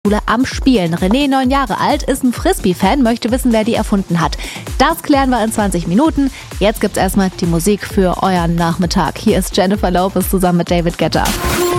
am Spielen. René, 9 Jahre alt, ist ein Frisbee-Fan, möchte wissen, wer die erfunden hat. Das klären wir in 20 Minuten. Jetzt gibt's erstmal die Musik für euren Nachmittag. Hier ist Jennifer Lopez zusammen mit David Guetta.